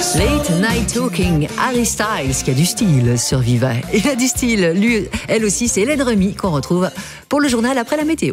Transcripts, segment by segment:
Late Night Talking, Harry Styles qui a du style sur Viva. Il a du style, lui, elle aussi, c'est Hélène Remy qu'on retrouve pour le journal après la météo.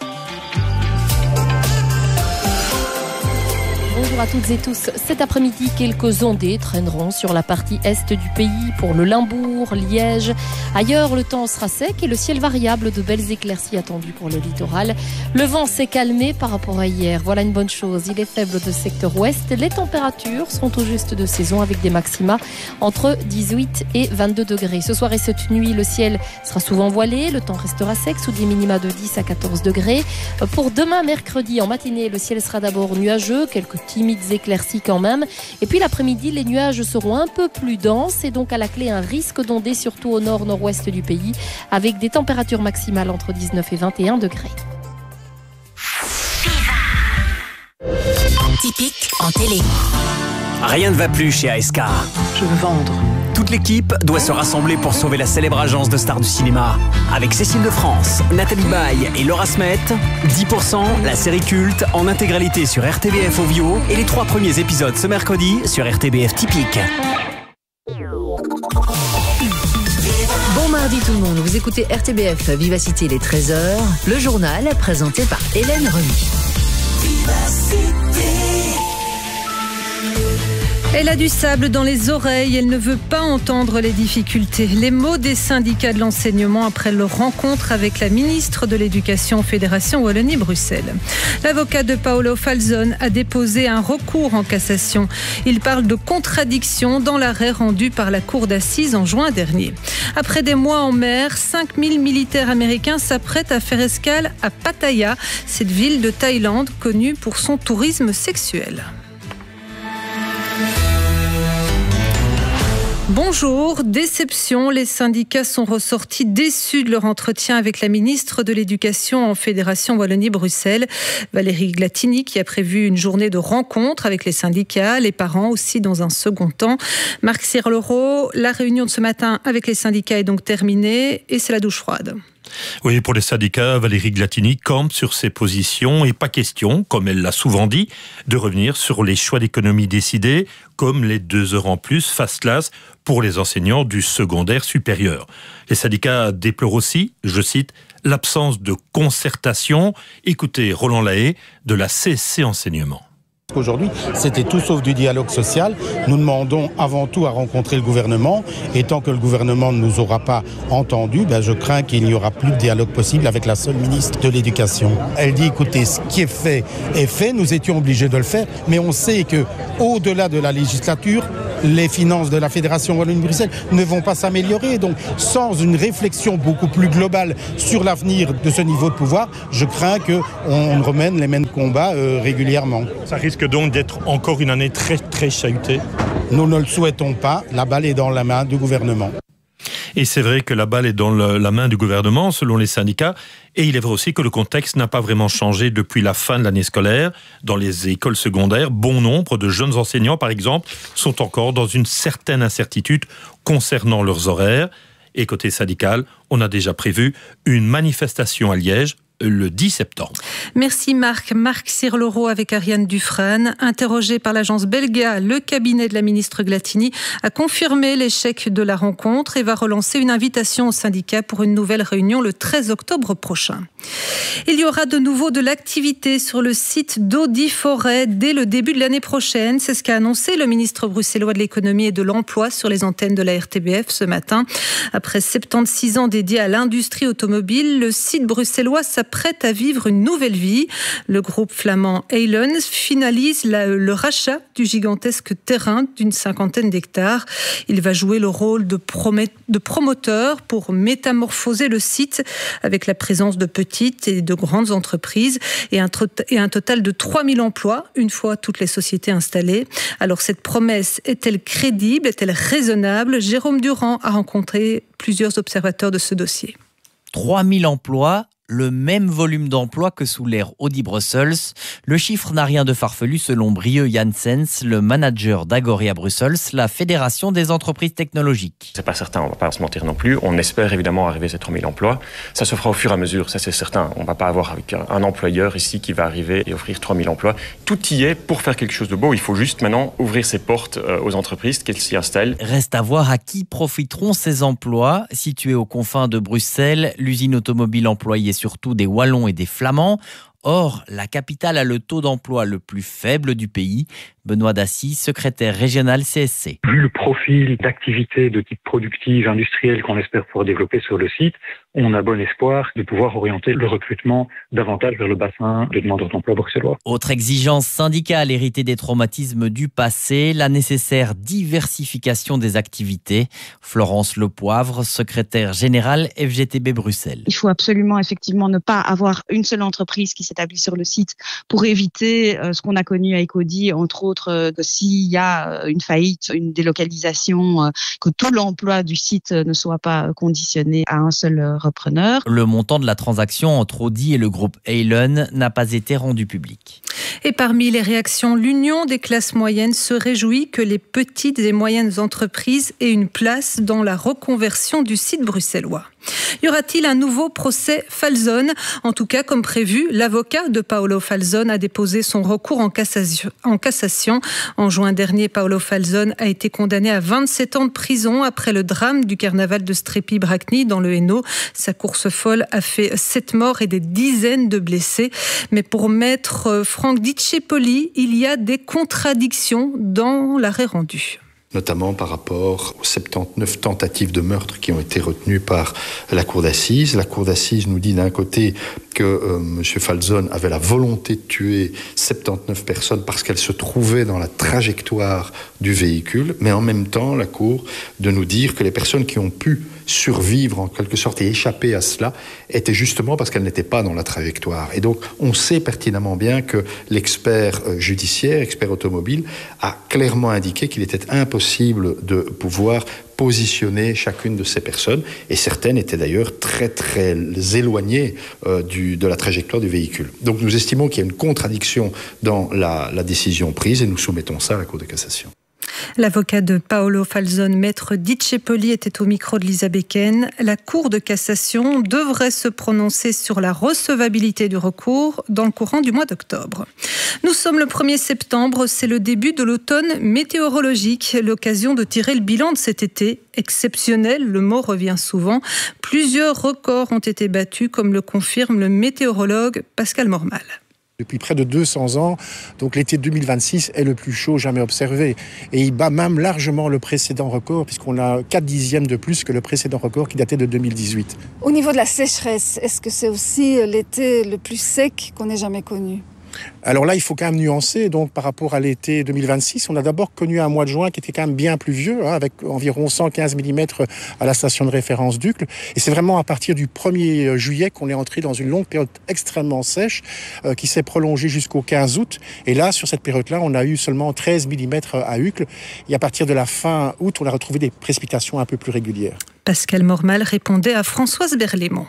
Bonjour à toutes et tous. Cet après-midi, quelques ondées traîneront sur la partie est du pays pour le Limbourg, Liège. Ailleurs, le temps sera sec et le ciel variable, de belles éclaircies attendues pour le littoral. Le vent s'est calmé par rapport à hier. Voilà une bonne chose. Il est faible de secteur ouest. Les températures sont tout juste de saison avec des maxima entre 18 et 22 degrés. Ce soir et cette nuit, le ciel sera souvent voilé. Le temps restera sec sous des minima de 10 à 14 degrés. Pour demain, mercredi, en matinée, le ciel sera d'abord nuageux, quelques timides éclaircies quand même. Et puis l'après-midi, les nuages seront un peu plus denses et donc à la clé un risque d'ondées, surtout au nord-nord-ouest du pays, avec des températures maximales entre 19 et 21 degrés. Typique en télé. Rien ne va plus chez ASK. Je veux vendre. Toute l'équipe doit se rassembler pour sauver la célèbre agence de stars du cinéma. Avec Cécile de France, Nathalie Baye et Laura Smet, 10%, la série culte, en intégralité sur RTBF Ovio et les 3 premiers épisodes ce mercredi sur RTBF Typique. Bon mardi tout le monde, vous écoutez RTBF Vivacité les 13h, le journal présenté par Hélène Remy. Elle a du sable dans les oreilles, elle ne veut pas entendre les difficultés. Les mots des syndicats de l'enseignement après leur rencontre avec la ministre de l'Éducation, Fédération Wallonie-Bruxelles. L'avocat de Paolo Falzon a déposé un recours en cassation. Il parle de contradiction dans l'arrêt rendu par la cour d'assises en juin dernier. Après des mois en mer, 5000 militaires américains s'apprêtent à faire escale à Pattaya, cette ville de Thaïlande connue pour son tourisme sexuel. Bonjour, déception, les syndicats sont ressortis déçus de leur entretien avec la ministre de l'Éducation en Fédération Wallonie-Bruxelles, Valérie Glatini, qui a prévu une journée de rencontre avec les syndicats, les parents aussi dans un second temps. Marc Cirloro, la réunion de ce matin avec les syndicats est donc terminée et c'est la douche froide. Oui, pour les syndicats, Valérie Glatini campe sur ses positions et pas question, comme elle l'a souvent dit, de revenir sur les choix d'économie décidés, comme les 2 heures en plus face classe pour les enseignants du secondaire supérieur. Les syndicats déplorent aussi, je cite, l'absence de concertation. Écoutez Roland Lahaye de la CSC Enseignement. Aujourd'hui, c'était tout sauf du dialogue social. Nous demandons avant tout à rencontrer le gouvernement et tant que le gouvernement ne nous aura pas entendus, je crains qu'il n'y aura plus de dialogue possible avec la seule ministre de l'Éducation. Elle dit, écoutez, ce qui est fait, nous étions obligés de le faire, mais on sait que au-delà de la législature, les finances de la Fédération Wallonie-Bruxelles ne vont pas s'améliorer. Donc, sans une réflexion beaucoup plus globale sur l'avenir de ce niveau de pouvoir, je crains qu'on remène les mêmes combats régulièrement. Ça risque donc d'être encore une année très très chahutée. Nous ne le souhaitons pas. La balle est dans la main du gouvernement. Et c'est vrai que la balle est dans la main du gouvernement, selon les syndicats. Et il est vrai aussi que le contexte n'a pas vraiment changé depuis la fin de l'année scolaire. Dans les écoles secondaires, bon nombre de jeunes enseignants, par exemple, sont encore dans une certaine incertitude concernant leurs horaires. Et côté syndical, on a déjà prévu une manifestation à Liège le 10 septembre. Merci Marc. Marc Cirloro avec Ariane Dufresne. Interrogé par l'agence Belga, le cabinet de la ministre Glatini a confirmé l'échec de la rencontre et va relancer une invitation aux syndicats pour une nouvelle réunion le 13 octobre prochain. Il y aura de nouveau de l'activité sur le site d'Audi-Forêt dès le début de l'année prochaine. C'est ce qu'a annoncé le ministre bruxellois de l'économie et de l'emploi sur les antennes de la RTBF ce matin. Après 76 ans dédiés à l'industrie automobile, le site bruxellois s'apprête à vivre une nouvelle vie. Le groupe flamand Eylons finalise le rachat du gigantesque terrain d'une 50aine d'hectares. Il va jouer le rôle de promoteur pour métamorphoser le site avec la présence de petites et de grandes entreprises et un total de 3000 emplois une fois toutes les sociétés installées. Alors cette promesse est-elle crédible, est-elle raisonnable ? Jérôme Durand a rencontré plusieurs observateurs de ce dossier. 3000 emplois, le même volume d'emploi que sous l'ère Audi Brussels. Le chiffre n'a rien de farfelu selon Brieux Janssens, le manager d'Agoria Brussels, la fédération des entreprises technologiques. C'est pas certain, on va pas se mentir non plus. On espère évidemment arriver à ces 3000 emplois. Ça se fera au fur et à mesure, ça c'est certain. On va pas avoir avec un employeur ici qui va arriver et offrir 3000 emplois. Tout y est pour faire quelque chose de beau. Il faut juste maintenant ouvrir ses portes aux entreprises, qu'elles s'y installent. Reste à voir à qui profiteront ces emplois. Situés aux confins de Bruxelles, l'usine automobile employait surtout des Wallons et des Flamands. Or, la capitale a le taux d'emploi le plus faible du pays. Benoît Dassy, secrétaire régional CSC. Vu le profil d'activité de type productive, industrielle qu'on espère pouvoir développer sur le site, on a bon espoir de pouvoir orienter le recrutement davantage vers le bassin de demandeurs d'emploi bruxellois. Autre exigence syndicale héritée des traumatismes du passé, la nécessaire diversification des activités. Florence Lepoivre, secrétaire générale FGTB Bruxelles. Il faut absolument effectivement ne pas avoir une seule entreprise qui s'établit sur le site pour éviter ce qu'on a connu avec Audi, entre autres que s'il y a une faillite, une délocalisation, que tout l'emploi du site ne soit pas conditionné à un seul repreneur. Le montant de la transaction entre Audi et le groupe Heylen n'a pas été rendu public. Et parmi les réactions, l'Union des classes moyennes se réjouit que les petites et moyennes entreprises aient une place dans la reconversion du site bruxellois. Y aura-t-il un nouveau procès Falzon ? En tout cas, comme prévu, l'avocat de Paolo Falzon a déposé son recours en cassation. En juin dernier, Paolo Falzon a été condamné à 27 ans de prison après le drame du carnaval de Strépy-Bracny dans le Hainaut. Sa course folle a fait 7 morts et des dizaines de blessés. Mais pour maître Franck Diccepoli, il y a des contradictions dans l'arrêt rendu. Notamment par rapport aux 79 tentatives de meurtre qui ont été retenues par la Cour d'assises. La Cour d'assises nous dit d'un côté que M. Falzon avait la volonté de tuer 79 personnes parce qu'elles se trouvaient dans la trajectoire du véhicule, mais en même temps, la Cour de nous dire que les personnes qui ont pu survivre en quelque sorte et échapper à cela étaient justement parce qu'elles n'étaient pas dans la trajectoire. Et donc, on sait pertinemment bien que l'expert judiciaire, expert automobile, a clairement indiqué qu'il était impossible de pouvoir positionner chacune de ces personnes, et certaines étaient d'ailleurs très très éloignées de la trajectoire du véhicule. Donc nous estimons qu'il y a une contradiction dans la décision prise et nous soumettons ça à la Cour de cassation. L'avocat de Paolo Falzon, maître Diccepoli, était au micro de Lisa Becken. La Cour de cassation devrait se prononcer sur la recevabilité du recours dans le courant du mois d'octobre. Nous sommes le 1er septembre, c'est le début de l'automne météorologique, l'occasion de tirer le bilan de cet été. Exceptionnel, le mot revient souvent. Plusieurs records ont été battus, comme le confirme le météorologue Pascal Mormal. Depuis près de 200 ans, donc l'été 2026 est le plus chaud jamais observé. Et il bat même largement le précédent record, puisqu'on a 4 dixièmes de plus que le précédent record qui datait de 2018. Au niveau de la sécheresse, est-ce que c'est aussi l'été le plus sec qu'on ait jamais connu ? Alors là, il faut quand même nuancer. Donc, par rapport à l'été 2026, on a d'abord connu un mois de juin qui était quand même bien pluvieux, avec environ 115 mm à la station de référence d'Uccle. Et c'est vraiment à partir du 1er juillet qu'on est entré dans une longue période extrêmement sèche qui s'est prolongée jusqu'au 15 août. Et là, sur cette période-là, on a eu seulement 13 mm à Uccle. Et à partir de la fin août, on a retrouvé des précipitations un peu plus régulières. Pascal Mormal répondait à Françoise Berlémont.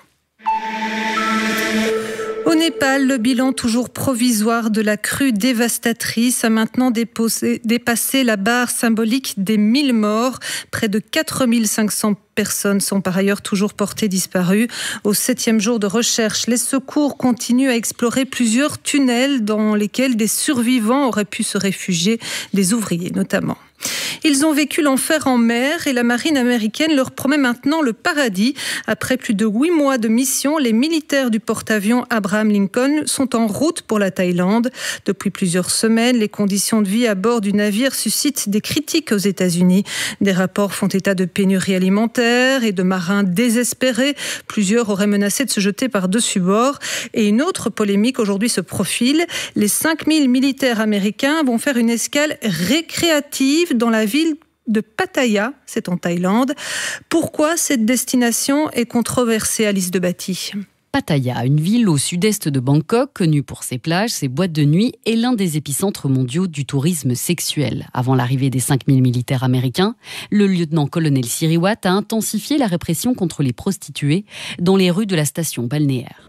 Au Népal, le bilan toujours provisoire de la crue dévastatrice a maintenant dépassé la barre symbolique des 1000 morts. Près de 4500 personnes sont par ailleurs toujours portées disparues. Au 7e jour de recherche, les secours continuent à explorer plusieurs tunnels dans lesquels des survivants auraient pu se réfugier, des ouvriers notamment. Ils ont vécu l'enfer en mer et la marine américaine leur promet maintenant le paradis. Après plus de 8 mois de mission, les militaires du porte-avions Abraham Lincoln sont en route pour la Thaïlande. Depuis plusieurs semaines, les conditions de vie à bord du navire suscitent des critiques aux États-Unis. Des rapports font état de pénurie alimentaire et de marins désespérés. Plusieurs auraient menacé de se jeter par-dessus bord. Et une autre polémique aujourd'hui se profile. Les 5000 militaires américains vont faire une escale récréative dans la ville de Pattaya, c'est en Thaïlande. Pourquoi cette destination est controversée, Alice Debatty ? Pattaya, une ville au sud-est de Bangkok, connue pour ses plages, ses boîtes de nuit et l'un des épicentres mondiaux du tourisme sexuel. Avant l'arrivée des 5000 militaires américains, le lieutenant-colonel Siriwat a intensifié la répression contre les prostituées dans les rues de la station balnéaire.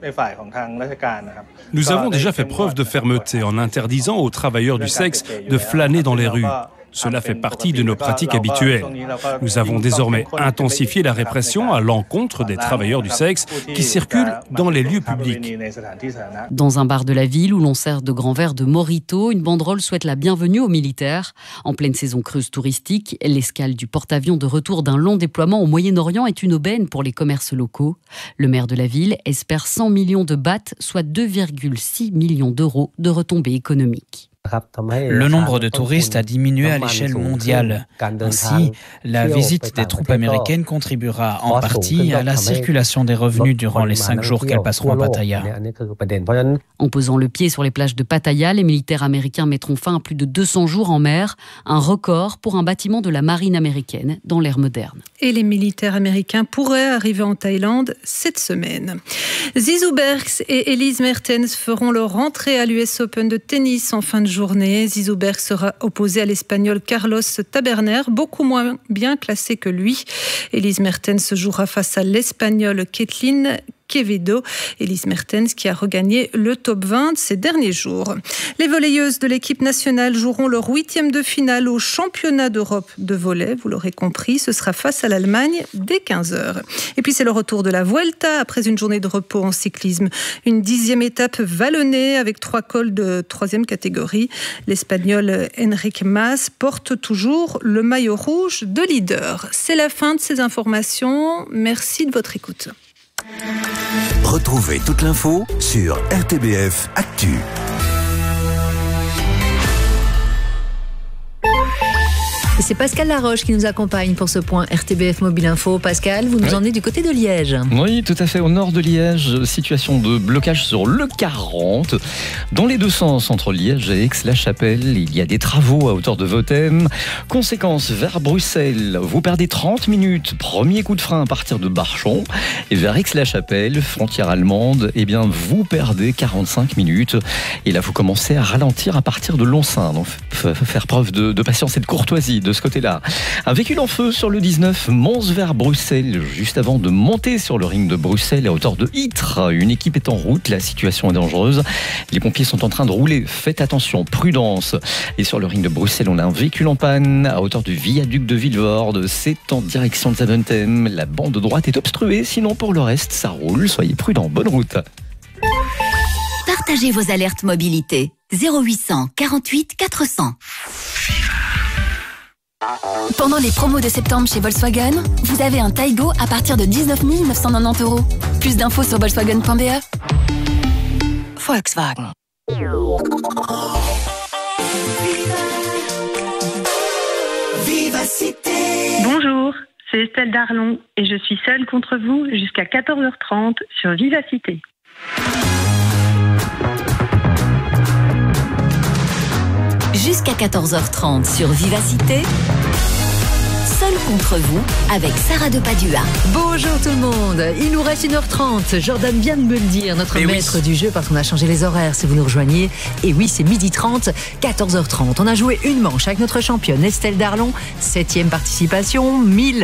Nous avons déjà fait preuve de fermeté en interdisant aux travailleurs du sexe de flâner dans les rues. Cela fait partie de nos pratiques habituelles. Nous avons désormais intensifié la répression à l'encontre des travailleurs du sexe qui circulent dans les lieux publics. Dans un bar de la ville où l'on sert de grands verres de mojito, une banderole souhaite la bienvenue aux militaires. En pleine saison creuse touristique, l'escale du porte-avions de retour d'un long déploiement au Moyen-Orient est une aubaine pour les commerces locaux. Le maire de la ville espère 100 millions de bahts, soit 2,6 millions d'euros de retombées économiques. Le nombre de touristes a diminué à l'échelle mondiale. Ainsi, la visite des troupes américaines contribuera en partie à la circulation des revenus durant les 5 jours qu'elles passeront à Pattaya. En posant le pied sur les plages de Pattaya, les militaires américains mettront fin à plus de 200 jours en mer, un record pour un bâtiment de la marine américaine dans l'ère moderne. Et les militaires américains pourraient arriver en Thaïlande cette semaine. Zizou Bergs et Elise Mertens feront leur rentrée à l'US Open de tennis en fin de journée. Zizou Bergs sera opposé à l'Espagnol Carlos Taberner, beaucoup moins bien classé que lui. Elise Mertens jouera face à l'Espagnol Kathleen Quevedo. Elise Mertens qui a regagné le top 20 ces derniers jours. Les volleyeuses de l'équipe nationale joueront leur 8e de finale au championnat d'Europe de volley. Vous l'aurez compris, ce sera face à l'Allemagne dès 15h. Et puis c'est le retour de la Vuelta après une journée de repos en cyclisme. Une 10e étape vallonnée avec 3 cols de 3e catégorie. L'Espagnol Enric Mas porte toujours le maillot rouge de leader. C'est la fin de ces informations. Merci de votre écoute. Retrouvez toute l'info sur RTBF Actu. Et c'est Pascal Laroche qui nous accompagne pour ce point RTBF Mobile Info. Pascal, vous nous emmenez du côté de Liège. Oui, tout à fait, au nord de Liège. Situation de blocage sur le 40. Dans les deux sens, entre Liège et Aix-la-Chapelle, il y a des travaux à hauteur de Vothem. Conséquence, vers Bruxelles, vous perdez 30 minutes. Premier coup de frein à partir de Barchon. Et vers Aix-la-Chapelle, frontière allemande, eh bien, vous perdez 45 minutes. Et là, vous commencez à ralentir à partir de Lonsin. Donc, faire preuve de patience et de courtoisie de ce côté-là. Un véhicule en feu sur le 19, Mons vers Bruxelles, juste avant de monter sur le ring de Bruxelles à hauteur de Ytre. Une équipe est en route, la situation est dangereuse. Les pompiers sont en train de rouler. Faites attention, prudence. Et sur le ring de Bruxelles, on a un véhicule en panne à hauteur du viaduc de Vilvoorde. C'est en direction de Zaventem. La bande droite est obstruée, sinon pour le reste, ça roule. Soyez prudents, bonne route. Partagez vos alertes mobilité. 0800 48 400. Pendant les promos de septembre chez Volkswagen, vous avez un Taigo à partir de 19 990 €. Plus d'infos sur volkswagen.be. Volkswagen. Vivacité. Bonjour, c'est Estelle Darlon et je suis seule contre vous jusqu'à 14h30 sur Vivacité. Jusqu'à 14h30 sur Vivacité. Seul contre vous avec Sarah de Padua. Bonjour tout le monde, il nous reste 1h30. Jordan vient de me le dire, notre maître du jeu, parce qu'on a changé les horaires si vous nous rejoignez. Et oui, c'est 12h30, 14h30. On a joué une manche avec notre championne Estelle Darlon, 7e participation,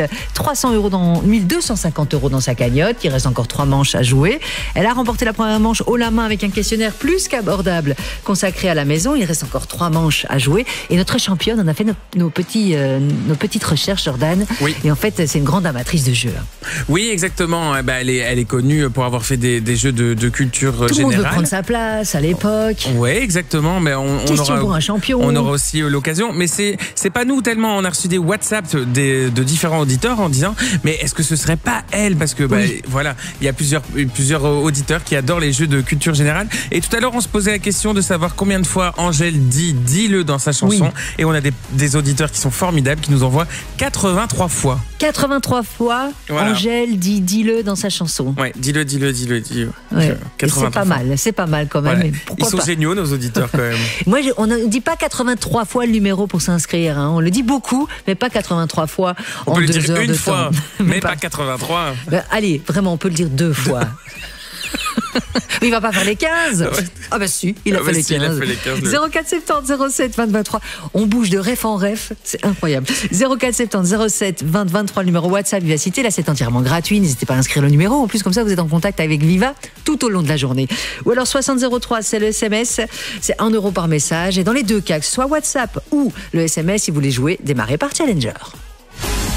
1250 € dans sa cagnotte. Il reste encore 3 manches à jouer. Elle a remporté la première manche haut la main avec un questionnaire plus qu'abordable consacré à la maison. Il reste encore 3 manches à jouer. Et notre championne, on a fait nos petites recherches, Jordan. Oui. Et en fait, c'est une grande amatrice de jeux. Oui, exactement. Elle est connue pour avoir fait des jeux de culture générale. Tout le monde veut prendre sa place à l'époque. Oui, exactement. Mais on Question pour un champion. On aura aussi l'occasion. Mais c'est pas nous tellement. On a reçu des WhatsApp de différents auditeurs en disant mais est-ce que ce serait pas elle? Parce que voilà, il y a plusieurs auditeurs qui adorent les jeux de culture générale. Et tout à l'heure, on se posait la question de savoir combien de fois Angèle dit dis-le dans sa chanson. Oui. Et on a des auditeurs qui sont formidables, qui nous envoient 83 fois. 83 fois, voilà. Angèle dit dis-le dans sa chanson. Ouais, dis-le. Ouais. C'est pas mal quand même. Voilà. Mais pourquoi Ils sont géniaux, nos auditeurs, quand même. Moi, on ne dit pas 83 fois le numéro pour s'inscrire. Hein. On le dit beaucoup, mais pas 83 fois on en peut 2 le dire heures une de fois, temps. mais pas 83. Allez, vraiment, on peut le dire 2 fois. Mais il va pas faire les 15. Ah bah si, il a fait les 15. Il a fait les 15 04 70 07 20 23. On bouge de ref en ref, c'est incroyable. 04 70 07 20 23, le numéro WhatsApp Vivacité. Là, c'est entièrement gratuit. N'hésitez pas à inscrire le numéro. En plus, comme ça, vous êtes en contact avec Viva tout au long de la journée. Ou alors 60 03, c'est le SMS. C'est 1 € par message. Et dans les deux cas, que ce soit WhatsApp ou le SMS, si vous voulez jouer, démarrez par Challenger.